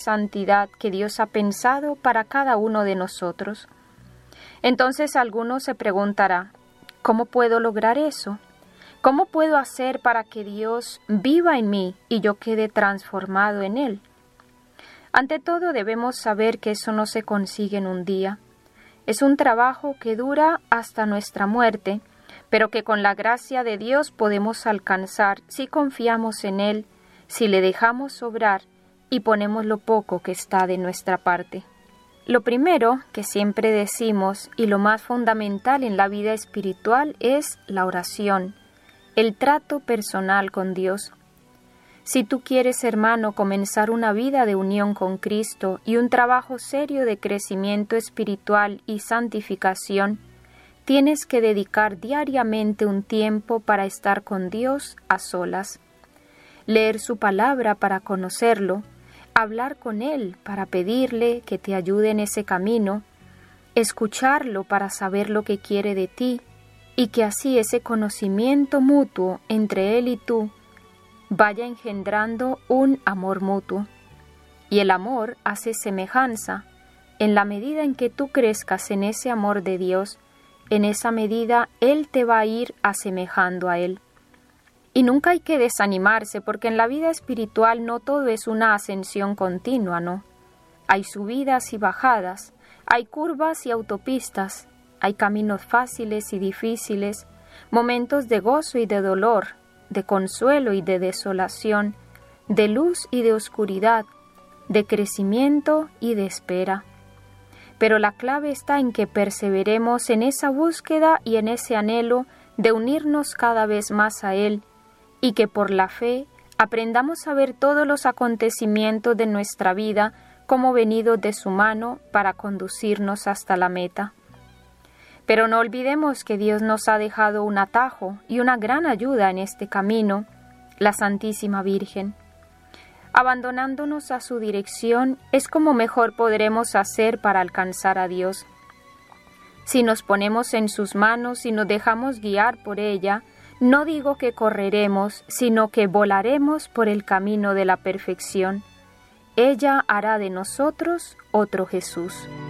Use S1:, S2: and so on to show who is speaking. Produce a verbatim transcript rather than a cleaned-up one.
S1: santidad que Dios ha pensado para cada uno de nosotros. Entonces alguno se preguntará, ¿cómo puedo lograr eso? ¿Cómo puedo hacer para que Dios viva en mí y yo quede transformado en Él? Ante todo debemos saber que eso no se consigue en un día. Es un trabajo que dura hasta nuestra muerte, pero que con la gracia de Dios podemos alcanzar si confiamos en Él, si le dejamos obrar y ponemos lo poco que está de nuestra parte. Lo primero que siempre decimos y lo más fundamental en la vida espiritual es la oración, el trato personal con Dios. Si tú quieres, hermano, comenzar una vida de unión con Cristo y un trabajo serio de crecimiento espiritual y santificación, tienes que dedicar diariamente un tiempo para estar con Dios a solas, leer su palabra para conocerlo, hablar con Él para pedirle que te ayude en ese camino, escucharlo para saber lo que quiere de ti, y que así ese conocimiento mutuo entre Él y tú vaya engendrando un amor mutuo. Y el amor hace semejanza. En la medida en que tú crezcas en ese amor de Dios, en esa medida Él te va a ir asemejando a Él. Y nunca hay que desanimarse, porque en la vida espiritual no todo es una ascensión continua, ¿no? Hay subidas y bajadas, hay curvas y autopistas, hay caminos fáciles y difíciles, momentos de gozo y de dolor, de consuelo y de desolación, de luz y de oscuridad, de crecimiento y de espera. Pero la clave está en que perseveremos en esa búsqueda y en ese anhelo de unirnos cada vez más a Él, y que por la fe aprendamos a ver todos los acontecimientos de nuestra vida como venidos de su mano para conducirnos hasta la meta. Pero no olvidemos que Dios nos ha dejado un atajo y una gran ayuda en este camino, la Santísima Virgen. Abandonándonos a su dirección es como mejor podremos hacer para alcanzar a Dios. Si nos ponemos en sus manos y nos dejamos guiar por ella, no digo que correremos, sino que volaremos por el camino de la perfección. Ella hará de nosotros otro Jesús.